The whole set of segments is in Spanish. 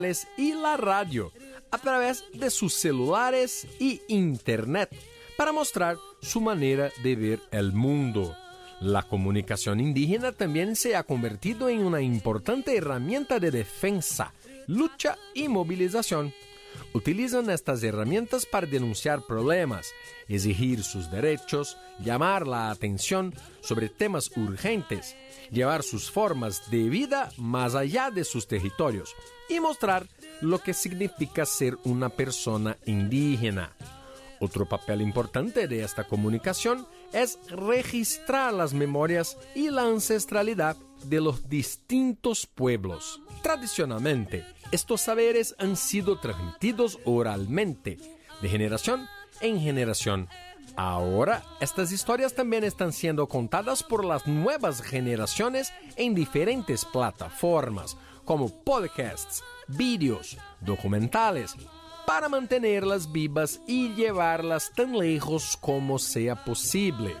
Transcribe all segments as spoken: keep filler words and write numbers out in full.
y la radio a través de sus celulares y internet para mostrar su manera de ver el mundo. La comunicación indígena también se ha convertido en una importante herramienta de defensa, lucha y movilización. Utilizan estas herramientas para denunciar problemas, exigir sus derechos, llamar la atención sobre temas urgentes, llevar sus formas de vida más allá de sus territorios y mostrar lo que significa ser una persona indígena. Otro papel importante de esta comunicación es registrar las memorias y la ancestralidad de los distintos pueblos. Tradicionalmente, estos saberes han sido transmitidos oralmente, de generación en generación. Ahora, estas historias también están siendo contadas por las nuevas generaciones en diferentes plataformas, como podcasts, vídeos, documentales, para mantenerlas vivas y llevarlas tan lejos como sea posible.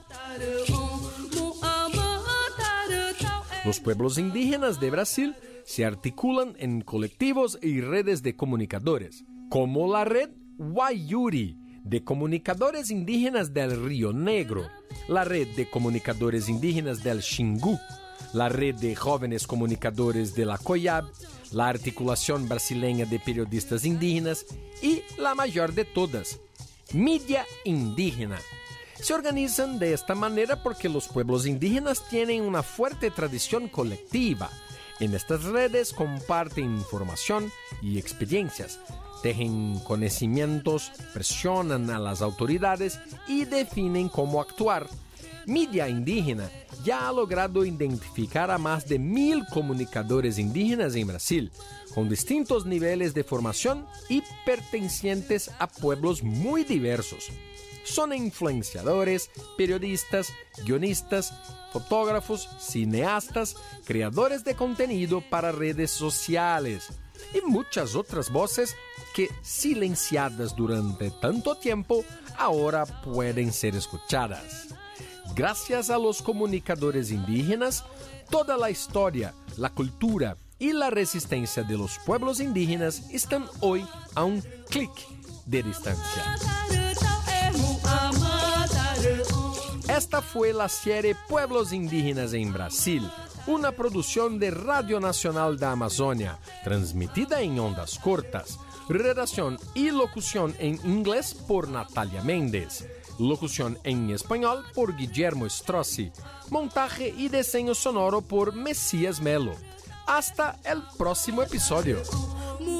Los pueblos indígenas de Brasil se articulan en colectivos y redes de comunicadores, como la red Wayuri, de comunicadores indígenas del Río Negro, la red de comunicadores indígenas del Xingu, la red de jóvenes comunicadores de la COIAB, la Articulación Brasileña de Periodistas Indígenas y la mayor de todas, Mídia Indígena. Se organizan de esta manera porque los pueblos indígenas tienen una fuerte tradición colectiva. En estas redes comparten información y experiencias, tejen conocimientos, presionan a las autoridades y definen cómo actuar. Mídia Indígena ya ha logrado identificar a más de mil comunicadores indígenas en Brasil, con distintos niveles de formación y pertenecientes a pueblos muy diversos. Son influenciadores, periodistas, guionistas, fotógrafos, cineastas, creadores de contenido para redes sociales y muchas otras voces que, silenciadas durante tanto tiempo, ahora pueden ser escuchadas. Gracias a los comunicadores indígenas, toda la historia, la cultura y la resistencia de los pueblos indígenas están hoy a un clic de distancia. Esta fue la serie Pueblos Indígenas en Brasil, una producción de Radio Nacional da Amazônia, transmitida en ondas cortas. Redacción y locución en inglés por Natalia Méndez. Locución en español por Guillermo Strozzi. Montaje y diseño sonoro por Mesías Melo. Hasta el próximo episodio.